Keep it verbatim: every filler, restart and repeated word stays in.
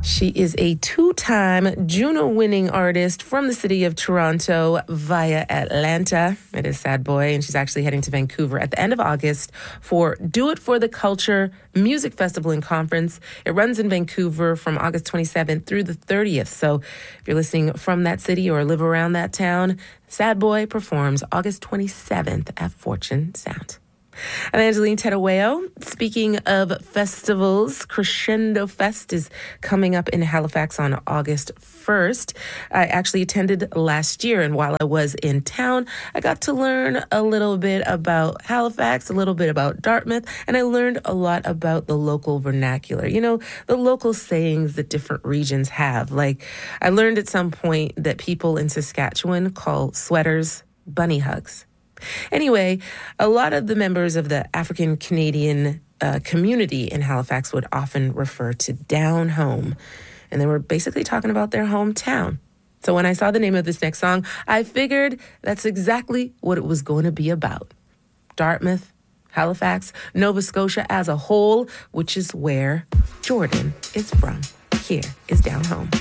She is a two-time Juno-winning artist from the city of Toronto via Atlanta. It is Sad Boy, and she's actually heading to Vancouver at the end of August for Do It for the Culture Music Festival and Conference. It runs in Vancouver from August twenty-seventh through the thirtieth. So if you're listening from that city or live around that town, Sad Boy performs August twenty-seventh at Fortune Sound. I'm Angeline Tedaweo. Speaking of festivals, Crescendo Fest is coming up in Halifax on August first. I actually attended last year, and while I was in town, I got to learn a little bit about Halifax, a little bit about Dartmouth, and I learned a lot about the local vernacular. You know, the local sayings that different regions have. Like, I learned at some point that people in Saskatchewan call sweaters bunny hugs. Anyway, a lot of the members of the African Canadian uh, community in Halifax would often refer to down home, and they were basically talking about their hometown. So when I saw the name of this next song, I figured that's exactly what it was going to be about. Dartmouth, Halifax, Nova Scotia as a whole, which is where Jordan is from. Here is Down Home.